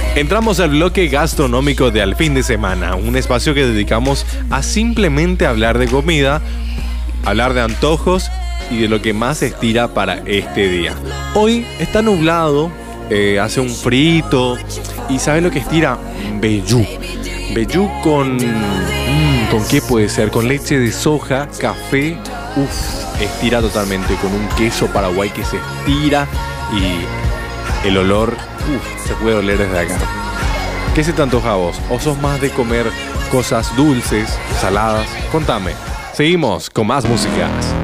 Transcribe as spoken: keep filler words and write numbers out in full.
Entramos al bloque gastronómico de Al Fin de Semana, un espacio que dedicamos a simplemente hablar de comida, hablar de antojos y de lo que más se estira para este día. Hoy está nublado, eh, hace un frito y ¿sabes lo que estira? Vellú. Vellú con... Mmm, ¿con qué puede ser? Con leche de soja, café, uff, estira totalmente, con un queso paraguay que se estira y el olor, uff, se puede oler desde acá. ¿Qué se te antoja a vos? ¿O sos más de comer cosas dulces, saladas? Contame. Seguimos con más músicas.